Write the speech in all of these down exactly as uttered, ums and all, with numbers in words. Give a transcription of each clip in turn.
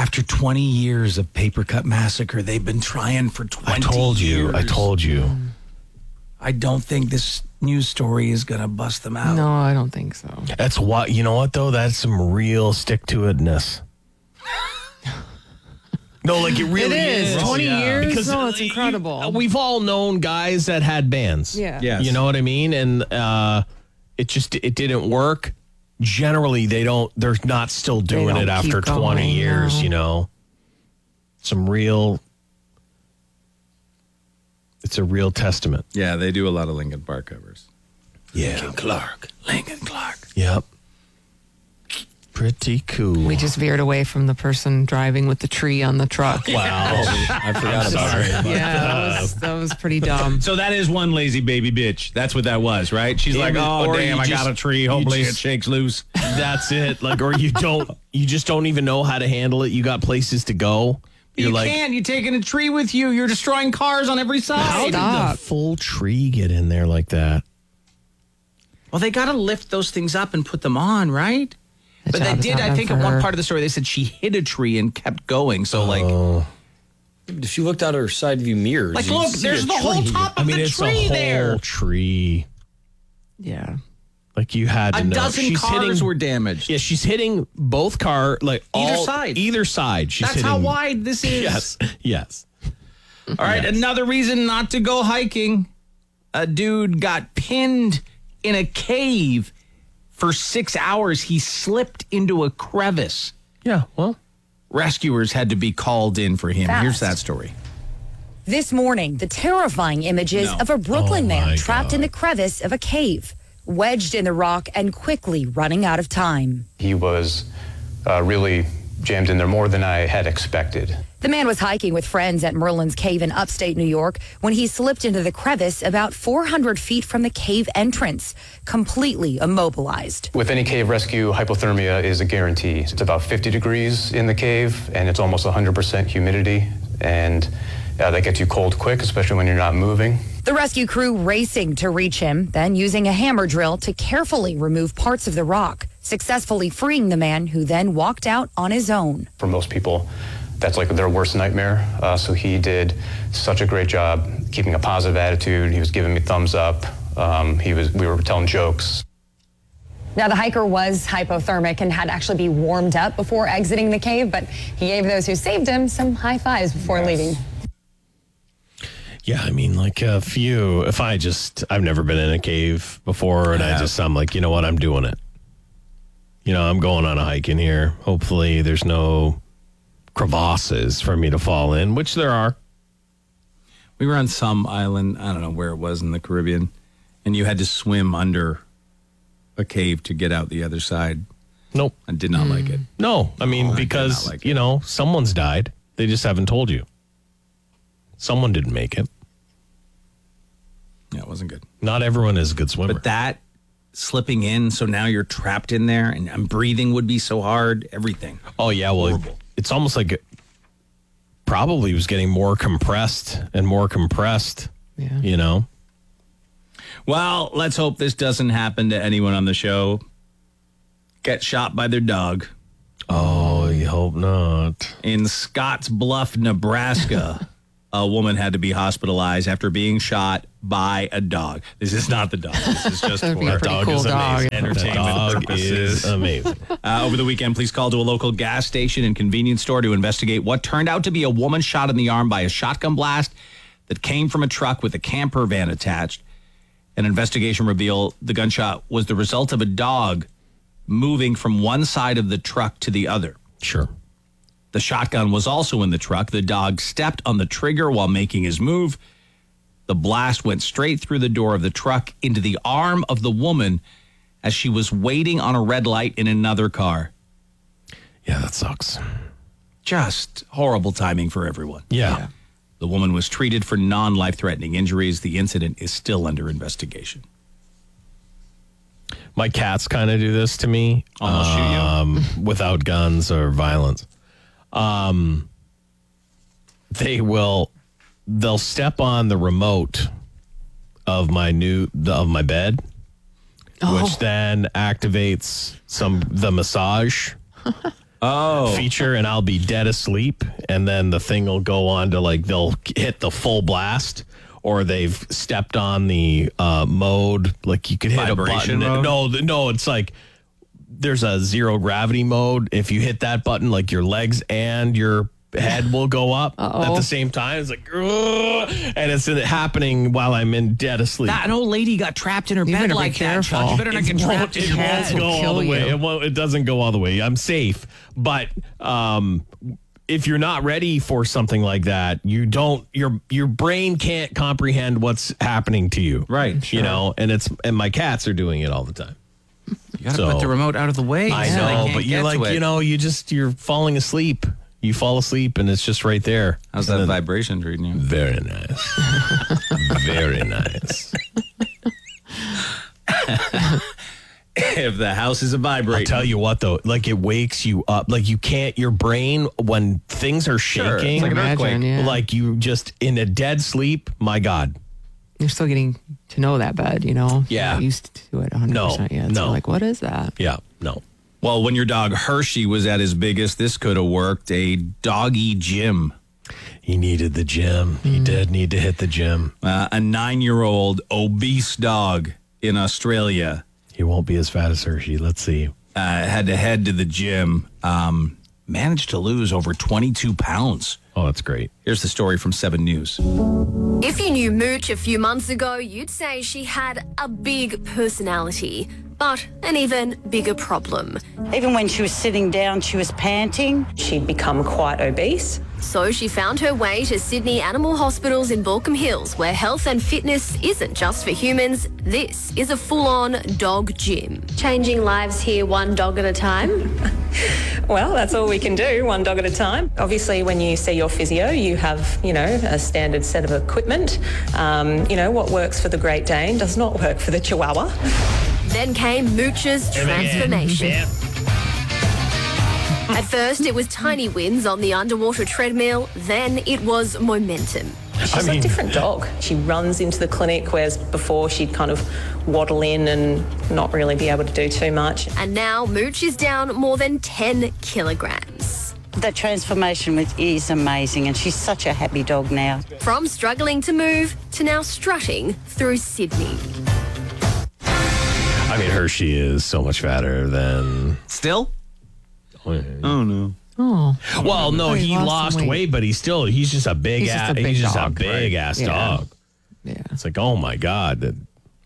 After twenty years of Paper Cut Massacre, they've been trying for twenty I told you. years. I told you. I don't think this news story is going to bust them out. No, I don't think so. That's what, you know what, though? That's some real stick-to-itness. No, like it really It is. is. twenty yeah. years? Because no, it's uh, incredible. you- we've all known guys that had bands. Yeah. Yes. You know what I mean? And uh, it just, it didn't work. Generally, they don't, they're not still doing don't it after keep twenty going, years, no. you know? Some real, it's a real testament. Yeah, they do a lot of Linkin Park covers. Yeah. Lincoln Clark. Lincoln Clark. Yep. Pretty cool. We just veered away from the person driving with the tree on the truck. Wow. I forgot about it. Yeah, that was, that was pretty dumb. So that is one lazy baby bitch. That's what that was, right? She's It like, was- oh, or damn, you I just- got a tree. you Hopefully just- it shakes loose. That's it. Like, or you don't, you just don't even know how to handle it. You got places to go. You're you like, can't. You're taking a tree with you. You're destroying cars on every how side. did Stop. the full tree get in there like that? Well, they got to lift those things up and put them on, right? The But they job is did, not I done think, for at one her. part of the story, they said she hit a tree and kept going. So, like, If you looked out her side view mirrors, like, you'd look, see there's a the whole tree. top of I mean, the it's tree a whole there. tree. Yeah. Like you had to A know. dozen She's cars hitting, were damaged. Yeah, she's hitting both car, like Either all, side. Either side. She's That's hitting, how wide this is. Yes, yes. All right, another reason not to go hiking. A dude got pinned in a cave for six hours. He slipped into a crevice. Yeah, well. Rescuers had to be called in for him. Fast. Here's that story. This morning, the terrifying images No. of a Brooklyn Oh, my man trapped in God. the crevice of a cave, wedged in the rock and quickly running out of time. He was uh, really jammed in there more than I had expected. The man was hiking with friends at Merlin's Cave in upstate New York when he slipped into the crevice about four hundred feet from the cave entrance, completely immobilized. With any cave rescue, hypothermia is a guarantee. It's about fifty degrees in the cave, and it's almost one hundred percent humidity, and uh, that gets you cold quick, especially when you're not moving. The rescue crew racing to reach him, then using a hammer drill to carefully remove parts of the rock, successfully freeing the man who then walked out on his own. For most people, that's like their worst nightmare. Uh, so he did such a great job keeping a positive attitude. He was giving me thumbs up. Um, he was. We were telling jokes. Now, the hiker was hypothermic and had to actually be warmed up before exiting the cave, but he gave those who saved him some high fives before leaving. Yeah, I mean, like a few, if I just, I've never been in a cave before, and I just, I'm like, you know what, I'm doing it. You know, I'm going on a hike in here. Hopefully there's no crevasses for me to fall in, which there are. We were on some island, I don't know where it was in the Caribbean, and you had to swim under a cave to get out the other side. Nope. I did not like it. No, I mean, Oh, I did because, not like you know, someone's died. They just haven't told you. Someone didn't make it. Yeah, it wasn't good. Not everyone is a good swimmer. But that slipping in, so now you're trapped in there, and, and breathing would be so hard, everything. Oh, yeah, well, it, it's almost like it probably was getting more compressed and more compressed, Yeah. you know? Well, let's hope this doesn't happen to anyone on the show. Get shot by their dog. Oh, you hope not. In Scotts Bluff, Nebraska, a woman had to be hospitalized after being shot by a dog. This is not the dog. This is just That'd for be a pretty cool dog. entertainment That dog purposes. is amazing. Uh, over the weekend, police called to a local gas station and convenience store to investigate what turned out to be a woman shot in the arm by a shotgun blast that came from a truck with a camper van attached. An investigation revealed the gunshot was the result of a dog moving from one side of the truck to the other. Sure. The shotgun was also in the truck. The dog stepped on the trigger while making his move. The blast went straight through the door of the truck into the arm of the woman as she was waiting on a red light in another car. Yeah, that sucks. Just horrible timing for everyone. Yeah. The woman was treated for non-life-threatening injuries. The incident is still under investigation. My cats kind of do this to me. Almost shoot you. Um, without guns or violence. Um, they will, they'll step on the remote of my new, of my bed, Oh. which then activates some, the massage. Oh. feature, and I'll be dead asleep, and then the thing will go on to like they'll hit the full blast, or they've stepped on the uh, mode. Like you could hit Vibration a button. mode? No, th- no, it's like there's a zero gravity mode. If you hit that button, like your legs and your head will go up Uh-oh. at the same time. It's like, "Ugh," and it's happening while I'm in dead asleep. That an old lady got trapped in her You bed better be like that. Chuck. careful. You better not get trapped in it your cats bed. won't will go all the kill way. you. It, won't, it doesn't go all the way. I'm safe, but um, if you're not ready for something like that, you don't. Your your brain can't comprehend what's happening to you. Right. You know, and it's and my cats are doing it all the time. You got to So- put the remote out of the way. I so they know, can't but you're get to like, it. you know, you just you're falling asleep. You fall asleep, and it's just right there. How's And that then- vibration treating you? Very nice. Very nice. If the house is a I'll vibrating. tell you what, though, like it wakes you up. Like you can't, your brain, when things are Sure, it's shaking, like an earthquake. Imagine, yeah. like you just in a dead sleep, my God. You're still getting to know that bed, you know? You're Yeah. not used to it one hundred percent No, yet. So no. like, what is that? Yeah, no. Well, when your dog Hershey was at his biggest, this could have worked. A doggy gym. He needed the gym. He did need to hit the gym. Uh, a nine-year-old obese dog in Australia He won't be as fat as Hershey. Let's see. uh, had to head to the gym. Um, managed to lose over twenty-two pounds. Oh, that's great. Here's the story from Seven News. If you knew Mooch a few months ago, you'd say she had a big personality, but an even bigger problem. Even when she was sitting down, she was panting. She'd become quite obese. So she found her way to Sydney Animal Hospitals in Baulkham Hills, where health and fitness isn't just for humans. This is a full-on dog gym. Changing lives here one dog at a time. Well, that's all we can do, one dog at a time. Obviously, when you see your physio, you have, you know, a standard set of equipment. Um, you know, what works for the Great Dane does not work for the Chihuahua. Then came Mooch's transformation. At first, it was tiny wins on the underwater treadmill. Then it was momentum. She's a different dog. She runs into the clinic, whereas before she'd kind of waddle in and not really be able to do too much. And now Mooch is down more than ten kilograms. The transformation with is amazing, and she's such a happy dog now. From struggling to move to now strutting through Sydney. I mean, Hershey is so much fatter than. Still? Oh, yeah. Oh, no. Oh. Well, no, Oh, he he lost lost some weight. weight, but he's still, he's just a big He's just ass, a big he's just a dog, big right? ass Yeah. dog. Yeah. It's like, oh my God, that,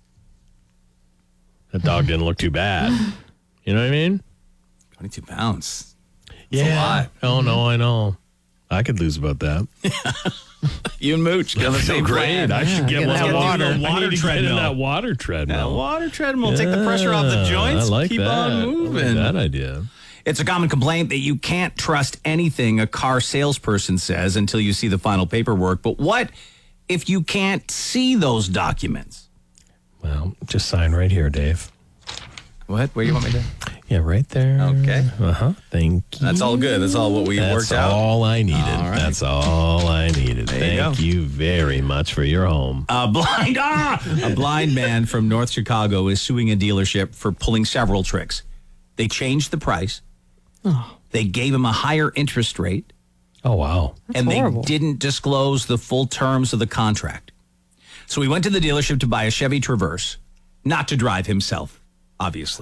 that dog didn't look too bad. You know what I mean? twenty-two pounds. Yeah. a lot. Oh, no, I know. I could lose about that. You and Mooch got the same Great. plan. I should get get one that of water. those. I Water need to get treadmill. in that water treadmill. That water treadmill. Take the pressure off the Yeah, joints. I like Keep that. on I like moving. that idea. It's a common complaint that you can't trust anything a car salesperson says until you see the final paperwork. But what if you can't see those documents? Well, just sign right here, Dave. What? Where do you want me to? Yeah, right there. Okay. Uh huh. Thank you. That's all good. That's all what we That's worked out. all I needed. All right. That's all I needed. There you Thank go. you very much for your home. A blind ah! A blind man from North Chicago is suing a dealership for pulling several tricks. They changed the price. They gave him a higher interest rate. Oh, wow. and horrible. they didn't disclose the full terms of the contract. So he went to the dealership to buy a Chevy Traverse, not to drive himself, obviously.